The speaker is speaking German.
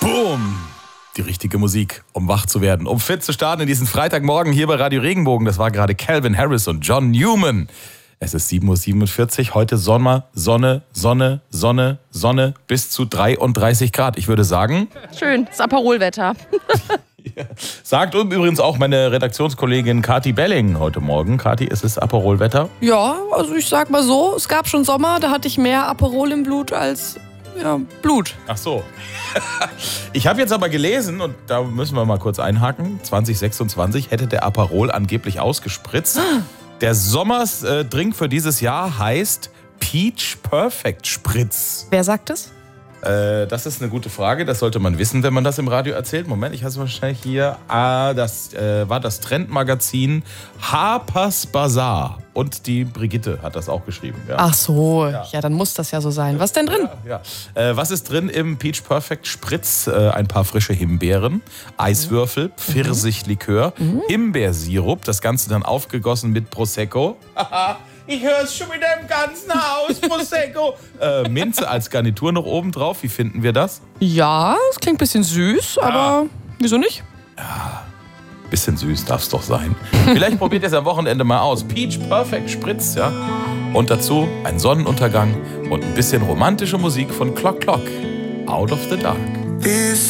Boom! Die richtige Musik, um wach zu werden, um fit zu starten in diesen Freitagmorgen hier bei Radio Regenbogen. Das war gerade Calvin Harris und John Newman. Es ist 7:47 Uhr, heute Sommer, Sonne, Sonne, Sonne, Sonne, bis zu 33 Grad. Ich würde sagen... Schön, das Aperolwetter. Ja. Sagt übrigens auch meine Redaktionskollegin Kathi Belling heute Morgen. Kathi, ist es Aperolwetter? Ja, also ich sag mal so, es gab schon Sommer, da hatte ich mehr Aperol im Blut als Blut. Ach so. Ich habe jetzt aber gelesen, und da müssen wir mal kurz einhaken, 2026 hätte der Aperol angeblich ausgespritzt. Der Sommersdrink für dieses Jahr heißt Peach Perfect Spritz. Wer sagt das? Das ist eine gute Frage, das sollte man wissen, wenn man das im Radio erzählt. Moment, ich habe es wahrscheinlich hier. Das war das Trendmagazin Harper's Bazaar. Und die Brigitte hat das auch geschrieben. Ja. Ach so, ja, dann muss das ja so sein. Was ist denn drin? Ja. Was ist drin im Peach Perfect Spritz? Ein paar frische Himbeeren, Eiswürfel, Pfirsichlikör, Himbeersirup, das Ganze dann aufgegossen mit Prosecco. Ich höre es schon wieder im ganzen Haus, Prosecco. Minze als Garnitur noch oben drauf. Wie finden wir das? Ja, es klingt ein bisschen süß, aber wieso nicht? Bisschen süß darf es doch sein. Vielleicht probiert ihr es am Wochenende mal aus. Peach Perfect Spritz, ja. Und dazu ein Sonnenuntergang und ein bisschen romantische Musik von Clock Clock. Out of the Dark.